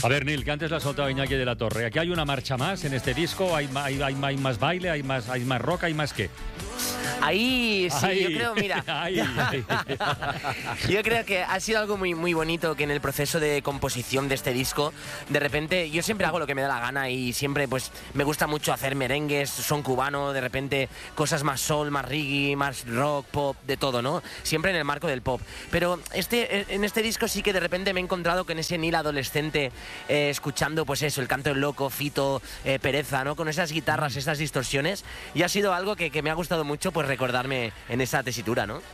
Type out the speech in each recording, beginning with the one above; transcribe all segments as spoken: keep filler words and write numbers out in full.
A ver, Nil, que antes la ha soltado Iñaki de la Torre. Aquí hay una marcha más en este disco, hay, hay, hay, hay más baile, hay más, hay más rock, hay más qué. Ahí sí, Ay, yo creo, mira, ay, ay. yo creo que ha sido algo muy, muy bonito que en el proceso de composición de este disco, de repente, yo siempre hago lo que me da la gana y siempre pues me gusta mucho hacer merengues, son cubano, de repente cosas más soul, más reggae, más rock, pop, de todo, ¿no? Siempre en el marco del pop. Pero este, en este disco sí que de repente me he encontrado con ese Nil adolescente, eh, escuchando pues eso, el canto del loco, Fito, eh, Pereza, ¿no? Con esas guitarras, esas distorsiones, y ha sido algo que, que me ha gustado mucho pues recordarme en esa tesitura, ¿no?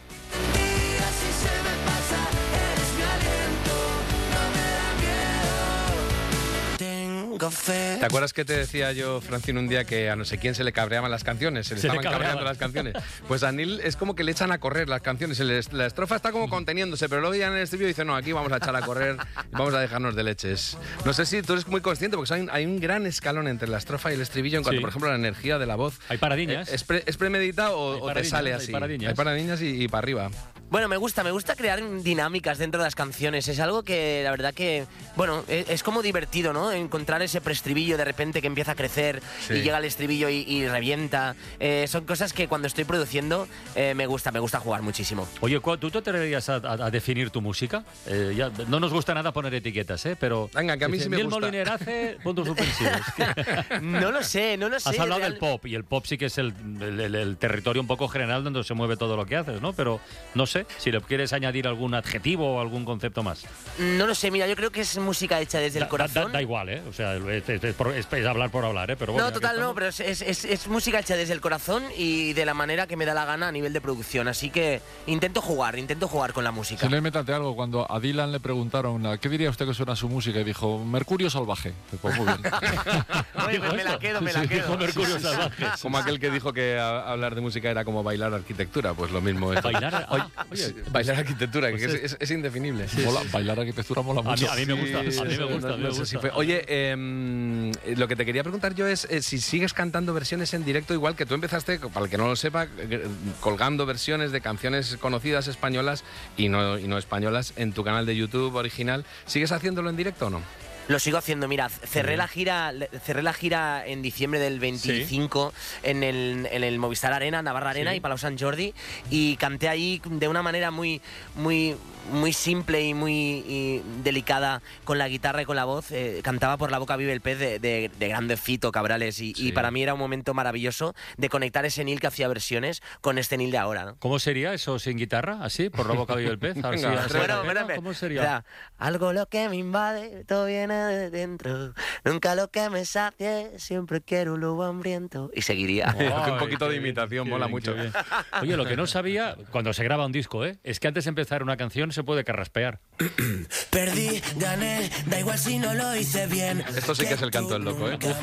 ¿Te acuerdas que te decía yo, Francine, un día que a no sé quién se le cabreaban las canciones? Se le Se le estaban cabreando cabreaban. las canciones. Pues a Nil es como que le echan a correr las canciones. Se le- la estrofa está como conteniéndose, pero luego ya en el estribillo dice, no, aquí vamos a echar a correr, vamos a dejarnos de leches. No sé si tú eres muy consciente, porque hay un, hay un gran escalón entre la estrofa y el estribillo en cuanto, Sí. por ejemplo, a la energía de la voz. Hay paradiñas. Eh, ¿Es, pre- es premeditado o, Hay o te paradiñas, sale hay así? paradiñas. Hay paradiñas y, y para arriba. Bueno, me gusta, me gusta crear dinámicas dentro de las canciones. Es algo que, la verdad que, bueno, es, es como divertido, ¿no? Encontrar ese preestribillo de repente que empieza a crecer Sí. y llega el estribillo y, y revienta. Eh, son cosas que cuando estoy produciendo eh, me gusta, me gusta jugar muchísimo. Oye, ¿cu- ¿tú te atreverías a, a- a definir tu música? Eh, ya, no nos gusta nada poner etiquetas, ¿eh? Pero... Venga, que a mí dice, sí me Nil gusta. Moliner hace puntos suspensivos. No lo sé, no lo sé. Has hablado real- del pop, y el pop sí que es el, el- el- el territorio un poco general donde se mueve todo lo que haces, ¿no? Pero no sé, si le quieres añadir algún adjetivo o algún concepto más. No lo sé, mira, yo creo que es música hecha desde Da- el corazón. Da, da- da igual, ¿eh? O sea, es, es- es por- es- es hablar por hablar, ¿eh? Pero bueno, No, ya que total, no, estamos- pero es, es- es- es música hecha desde el corazón y de la manera que me da la gana a nivel de producción. Así que intento jugar, intento jugar con la música. Si le métate algo, cuando a Dylan le preguntaron ¿qué diría usted que suena su música? Y dijo, Mercurio salvaje. Pues muy bien. Oye, pues me la quedo, me la Sí, quedo. dijo Mercurio Salvaje. Como aquel que dijo que a- hablar de música era como bailar arquitectura, pues lo mismo es. Bailar, Oye, ah, oye, bailar arquitectura, pues que es, es- es- es indefinible. Mola, bailar arquitectura mola a mí, mucho. a mí me gusta, a mí Sí, me eso gusta, no- a mí no me sé si gusta. fue- Oye, em, lo que te quería preguntar yo es eh, si sigues cantando versiones en directo, igual que tú empezaste, para el que no lo sepa, eh, colgando versiones de canciones conocidas españolas y no, y no españolas en tu canal de YouTube original. ¿Sigues haciéndolo en directo o no? Lo sigo haciendo, mira, cerré la gira, cerré la gira en diciembre del veinticinco en, el, en el Movistar Arena, Navarra Arena Sí. y Palau Sant Jordi, y canté ahí de una manera muy, muy, muy simple y muy y delicada con la guitarra y con la voz. Eh, cantaba Por la boca vive el pez de, de, de grande Fito Cabrales y, Sí. y para mí era un momento maravilloso de conectar ese Nil que hacía versiones con este Nil de ahora, ¿no? ¿Cómo sería eso sin guitarra? ¿Así? ¿Por la boca vive el pez? Así, Venga, así, Bueno, ¿no? bueno, pero- ¿Cómo sería? o sea, algo lo que me invade, todo viene de dentro. Nunca lo que me sacie, siempre quiero un lobo hambriento. Y seguiría. Ay, Un poquito qué de bien, imitación, qué mola bien, mucho. qué bien. Oye, lo que no sabía, cuando se graba un disco, ¿eh? Es que antes de empezar una canción se puede carraspear. Perdí, gané, da igual si no lo hice bien. Esto sí que es el canto del loco, ¿eh?